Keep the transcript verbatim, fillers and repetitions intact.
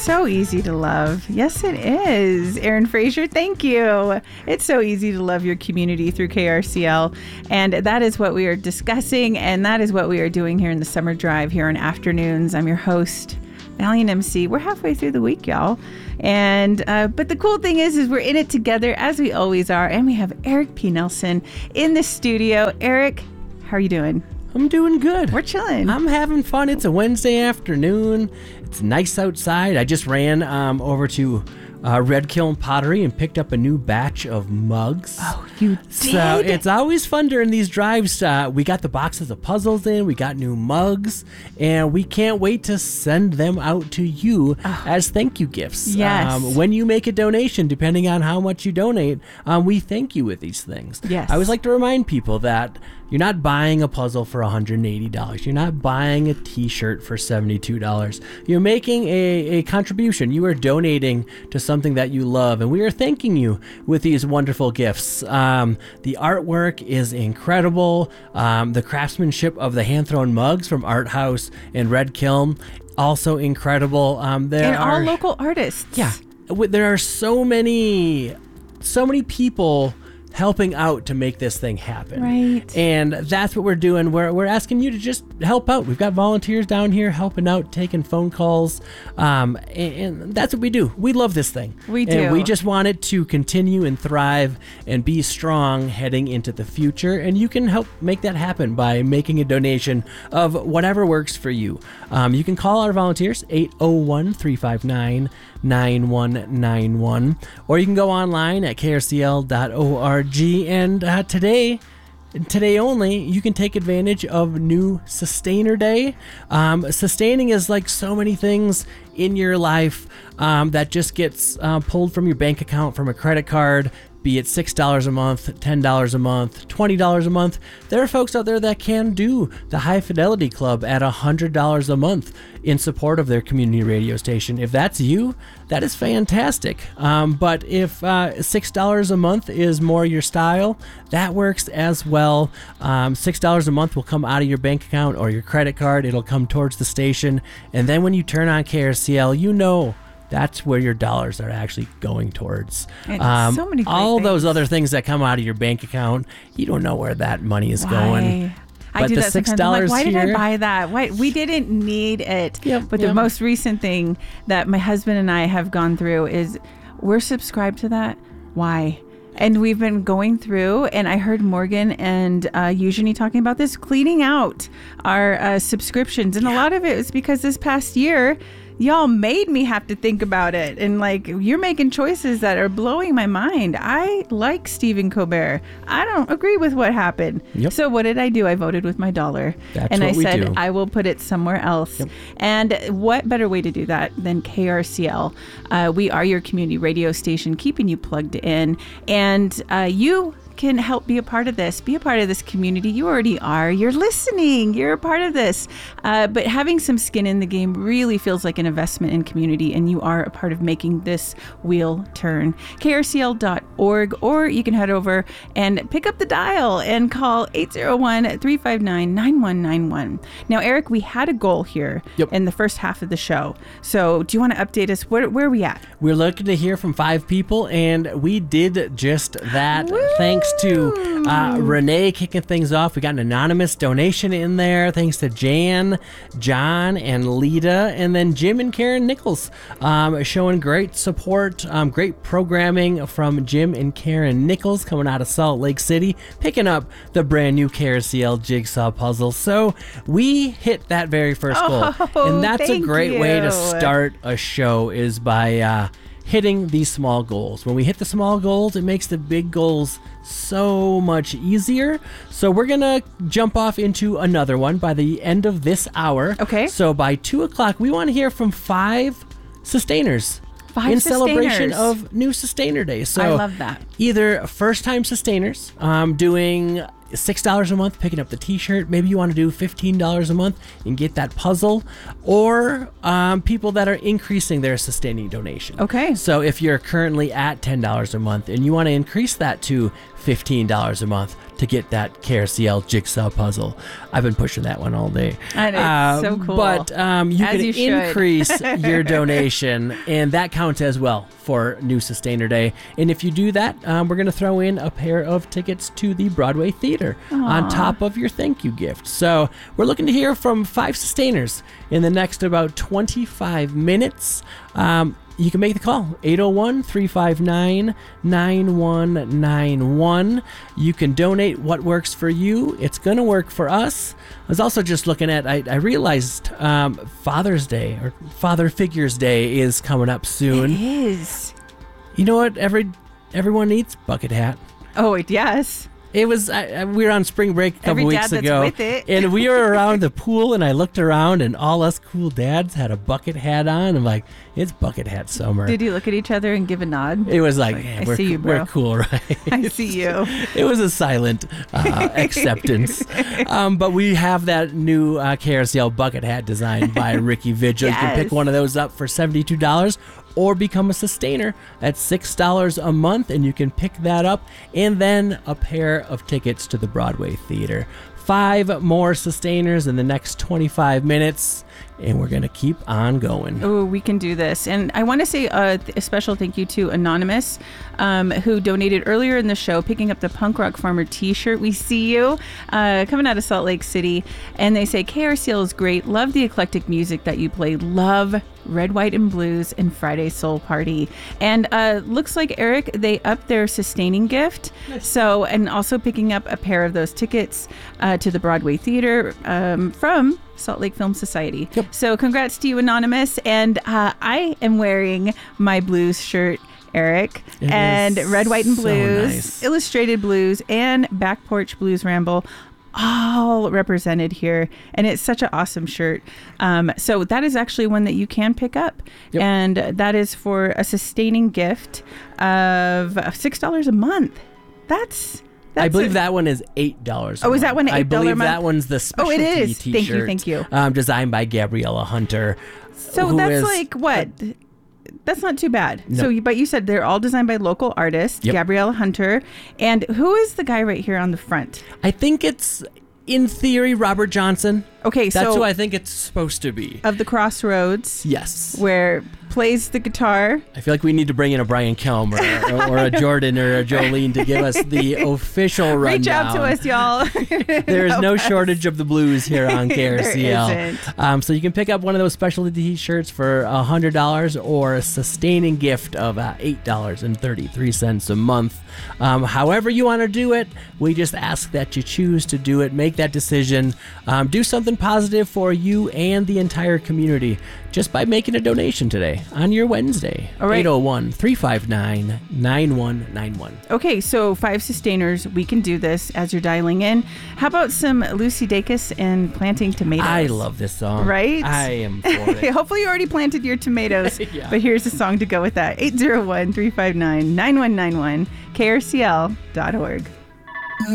so easy to love. Yes, it is. Aaron Fraser, thank you. It's so easy to love your community through K R C L. And that is what we are discussing. And that is what we are doing here in the Summer Drive here on Afternoons. I'm your host, Valiant M C. We're halfway through the week, y'all. And uh, but the cool thing is, is we're in it together as we always are. And we have Eric P. Nelson in the studio. Eric, how are you doing? I'm doing good. We're chilling. I'm having fun. It's a Wednesday afternoon. It's nice outside. I just ran um, over to uh, Red Kiln Pottery and picked up a new batch of mugs. Oh, you did? So it's always fun during these drives. Uh, we got the boxes of puzzles in. We got new mugs. And we can't wait to send them out to you oh. as thank you gifts. Yes. Um, when you make a donation, depending on how much you donate, um, we thank you with these things. Yes. I always like to remind people that you're not buying a puzzle for one hundred eighty dollars. You're not buying a t-shirt for seventy-two dollars. You're making a, a contribution. You are donating to something that you love, and we are thanking you with these wonderful gifts. Um, the artwork is incredible. Um, the craftsmanship of the hand-thrown mugs from Art House and Red Kiln, also incredible. Um, there and are all local artists. Yeah, there are so many, so many people helping out to make this thing happen. Right. And that's what we're doing. We're, we're asking you to just help out. We've got volunteers down here helping out, taking phone calls. Um, and, and that's what we do. We love this thing. We do. And we just want it to continue and thrive and be strong heading into the future. And you can help make that happen by making a donation of whatever works for you. Um, you can call our volunteers, eight oh one, three five nine, nine one nine one, or you can go online at k r c l dot org. And uh, today, today only, you can take advantage of new Sustainer Day. Um, sustaining is like so many things in your life um, that just gets uh, pulled from your bank account, from a credit card, be it six dollars a month, ten dollars a month, twenty dollars a month. There are folks out there that can do the High Fidelity Club at one hundred dollars a month in support of their community radio station. If that's you, that is fantastic. Um, but if uh, six dollars a month is more your style, that works as well. Um, six dollars a month will come out of your bank account or your credit card. It'll come towards the station. And then when you turn on K R C L, you know that's where your dollars are actually going towards. Um, so many great all things. Those other things that come out of your bank account, you don't know where that money is Why? going. I But do the that six sometimes. I'm dollars like, why did here, I buy that? Why we didn't need it. Yep, but yep. the most recent thing that my husband and I have gone through is we're subscribed to that. Why? And we've been going through, and I heard Morgan and uh, Eugenie talking about this, cleaning out our uh, subscriptions. And yeah. a lot of it was because this past year, y'all made me have to think about it. And like, you're making choices that are blowing my mind. I like Stephen Colbert. I don't agree with what happened. Yep. So what did I do? I voted with my dollar. That's and what I we said, do. I will put it somewhere else. Yep. And what better way to do that than K R C L? Uh, we are your community radio station, keeping you plugged in. And uh, you can help be a part of this, be a part of this community. You already are. You're listening. You're a part of this. Uh, but having some skin in the game really feels like an investment in community, and you are a part of making this wheel turn. K R C L dot org, or you can head over and pick up the dial and call eight oh one, three five nine, nine one nine one. Now, Eric, we had a goal here yep. in the first half of the show. So do you want to update us? Where, where are we at? We're looking to hear from five people, and we did just that. Woo! Thanks to uh, Renee kicking things off. We got an anonymous donation in there. Thanks to Jan, John, and Lita, and then Jim and Karen Nichols um, showing great support, um, great programming from Jim and Karen Nichols coming out of Salt Lake City, picking up the brand new K R C L jigsaw puzzle. So we hit that very first goal, oh, and that's a great you. way to start a show is by uh, hitting these small goals. When we hit the small goals, it makes the big goals so much easier. So we're gonna jump off into another one by the end of this hour. Okay. So by two o'clock, we want to hear from five sustainers. Five in sustainers. celebration of new Sustainer Day. So I love that. Either first-time sustainers um, doing six dollars a month picking up the t-shirt. Maybe you want to do fifteen dollars a month and get that puzzle. Or um, people that are increasing their sustaining donation. Okay. So if you're currently at ten dollars a month and you want to increase that to fifteen dollars a month to get that K R C L jigsaw puzzle. I've been pushing that one all day. And it's uh, so cool. But um, you As can you should. increase your donation, and that counts as well for New Sustainer Day. And if you do that, um, we're going to throw in a pair of tickets to the Broadway Theater on top of your thank you gift. So we're looking to hear from five sustainers in the next about twenty-five minutes. Um, You can make the call, eight oh one, three five nine, nine one nine one. You can donate what works for you. It's going to work for us. I was also just looking at, I, I realized um, Father's Day or Father Figures Day is coming up soon. It is. You know what? Every Everyone needs bucket hat. Oh, it, yes. It was, I, I- we were on spring break a couple Every weeks dad that's ago. with it. And we were around the pool, and I looked around, and all us cool dads had a bucket hat on. I'm like, it's bucket hat summer. Did you look at each other and give a nod? It was like, Like, "Yeah, I we're, see you, coo- bro." we're cool, right? I see you. It was a silent uh, acceptance. Um, but we have that new uh, K R C L bucket hat designed by Ricky Vigil. You can pick Yes. one of those up for seventy-two dollars or become a sustainer at six dollars a month, and you can pick that up, and then a pair of tickets to the Broadway Theater. Five more sustainers in the next twenty-five minutes, and we're going to keep on going. Oh, we can do this. And I want to say uh, a special thank you to Anonymous, um, who donated earlier in the show, picking up the Punk Rock Farmer t-shirt. We see you uh, coming out of Salt Lake City. And they say, K R C L is great. Love the eclectic music that you play. Love Red, White, and Blues and Friday Soul Party. And uh, looks like, Eric, they upped their sustaining gift. So, and also picking up a pair of those tickets uh, to the Broadway Theater um, from Salt Lake Film Society. Yep. So congrats to you, Anonymous. And uh, I am wearing my blues shirt, Eric, It and is Red, White, and so Blues, nice. Illustrated Blues, and Back Porch Blues Ramble, all represented here. And it's such an awesome shirt. Um, so that is actually one that you can pick up. Yep. And that is for a sustaining gift of six dollars a month. That's... I That's believe a- that one is eight dollars. Oh, is that one I eight dollars a believe month? that one's the Oh, specialty it is. t-shirt. Thank you, thank you. Um, designed by Gabriella Hunter. So who that's is- like what? That's not too bad. No. So, you- but you said they're all designed by local artists, Yep. Gabriella Hunter, and who is the guy right here on the front? I think it's, in theory, Robert Johnson. Okay, That's so who I think it's supposed to be. of the Crossroads, Yes. where plays the guitar. I feel like we need to bring in a Brian Kelm or, or, or a Jordan or a Jolene to give us the official rundown. Reach out to us, y'all. There is no Help us. shortage of the blues here on K R C L. There isn't. Um, so you can pick up one of those specialty t-shirts for one hundred dollars or a sustaining gift of uh, eight dollars and thirty-three cents a month. Um, however you want to do it, we just ask that you choose to do it. Make that decision. Um, do something positive for you and the entire community just by making a donation today on your Wednesday. All right. eight oh one, three five nine, nine one nine one. Okay, so five sustainers. We can do this as you're dialing in. How about some Lucy Dacus and planting tomatoes? I love this song. Right? I am for it. Hopefully you already planted your tomatoes, Yeah. but here's a song to go with that. eight oh one, three five nine, nine one nine one, K R C L dot org.